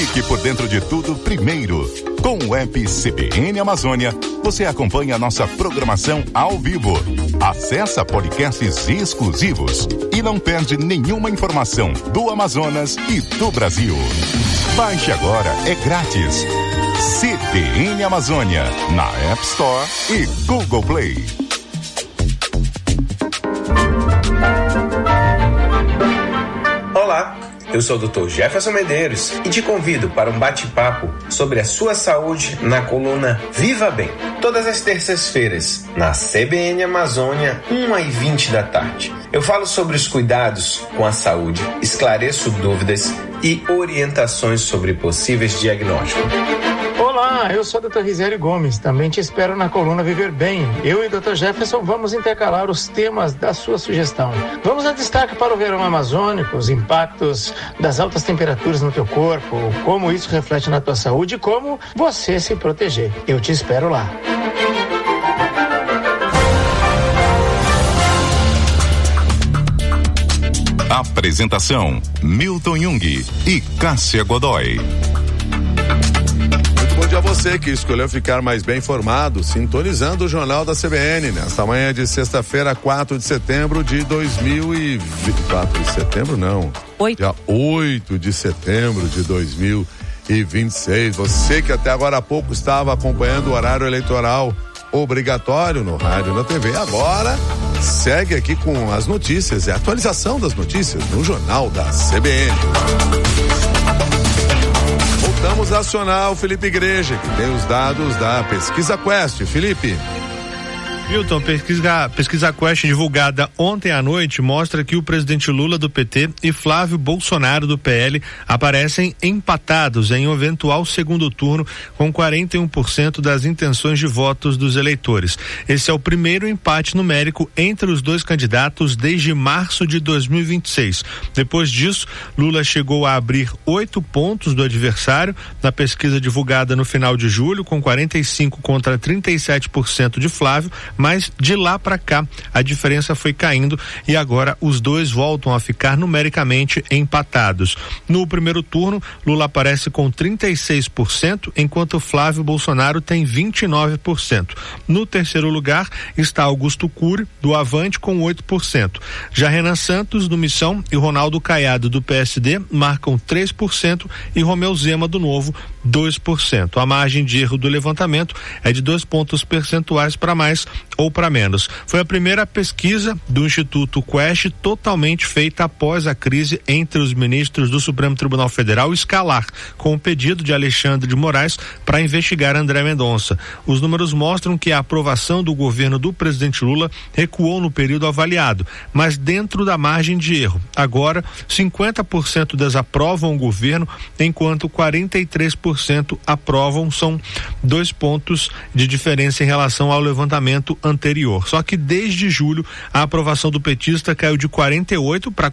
Fique por dentro de tudo primeiro. Com o app CBN Amazônia, você acompanha a nossa programação ao vivo. Acessa podcasts exclusivos e não perde nenhuma informação do Amazonas e do Brasil. Baixe agora, é grátis. CBN Amazônia, na App Store e Google Play. Olá, eu sou o Dr. Jefferson Medeiros e te convido para um bate-papo sobre a sua saúde na coluna Viva Bem, todas as terças-feiras, na CBN Amazônia, 1h20 da tarde. Eu falo sobre os cuidados com a saúde, esclareço dúvidas e orientações sobre possíveis diagnósticos. Olá, eu sou o Dr. Risério Gomes, também te espero na coluna Viver Bem. Eu e o Dr. Jefferson vamos intercalar os temas da sua sugestão. Vamos a destaque para o verão amazônico, os impactos das altas temperaturas no teu corpo, como isso reflete na tua saúde e como você se proteger. Eu te espero lá. Apresentação: Milton Jung e Cássia Godoy. Bom dia a você que escolheu ficar mais bem informado, sintonizando o Jornal da CBN, nesta manhã de sexta-feira, 4 de setembro de 2020. 4 de setembro não. Dia 8 de setembro de 2026. Você que até agora há pouco estava acompanhando o horário eleitoral obrigatório no rádio e na TV, agora segue aqui com as notícias e a atualização das notícias no Jornal da CBN. Voltamos a acionar o Felipe Igreja, que tem os dados da Pesquisa Quest. Felipe. Milton, pesquisa Quest divulgada ontem à noite mostra que o presidente Lula do PT e Flávio Bolsonaro do PL aparecem empatados em um eventual segundo turno com 41% das intenções de votos dos eleitores. Esse é o primeiro empate numérico entre os dois candidatos desde março de 2026. Depois disso, Lula chegou a abrir 8 pontos do adversário na pesquisa divulgada no final de julho, com 45% contra 37% de Flávio. Mas de lá para cá a diferença foi caindo e agora os dois voltam a ficar numericamente empatados. No primeiro turno, Lula aparece com 36%, enquanto Flávio Bolsonaro tem 29%. No terceiro lugar está Augusto Cury, do Avante, com 8%. Já Renan Santos, do Missão, e Ronaldo Caiado, do PSD, marcam 3% e Romeu Zema, do Novo, 2%. A margem de erro do levantamento é de 2 pontos percentuais para mais ou para menos. Foi a primeira pesquisa do Instituto Quest totalmente feita após a crise entre os ministros do Supremo Tribunal Federal escalar, com o pedido de Alexandre de Moraes para investigar André Mendonça. Os números mostram que a aprovação do governo do presidente Lula recuou no período avaliado, mas dentro da margem de erro. Agora, 50% desaprovam o governo, enquanto 43% aprovam. São 2 pontos de diferença em relação ao levantamento anterior. Só que desde julho a aprovação do petista caiu de 48% para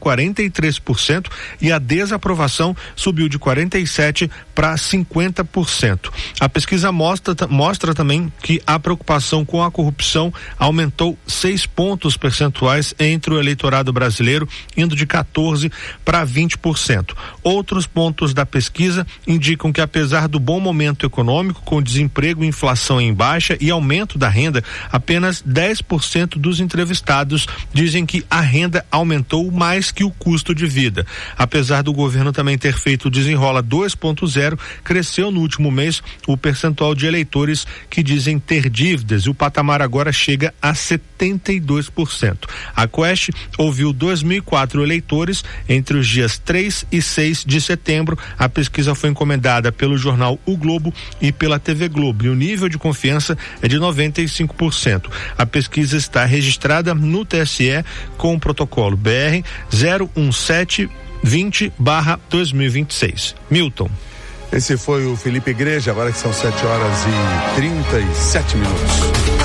43% e a desaprovação subiu de 47% para 50%. A pesquisa mostra também que a preocupação com a corrupção aumentou 6 pontos percentuais entre o eleitorado brasileiro, indo de 14% para 20%. Outros pontos da pesquisa indicam que, apesar do bom momento econômico, com desemprego e inflação em baixa e aumento da renda, apenas 10% dos entrevistados dizem que a renda aumentou mais que o custo de vida. Apesar do governo também ter feito o Desenrola 2.0, cresceu no último mês o percentual de eleitores que dizem ter dívidas e o patamar agora chega a 72%. A Quest ouviu 2.004 eleitores entre os dias 3 e 6 de setembro. A pesquisa foi encomendada pelo jornal O Globo e pela TV Globo e o nível de confiança é de 95%. A pesquisa está registrada no TSE com o protocolo BR 01720/2026. Milton. Esse foi o Felipe Igreja, agora que são 7h37.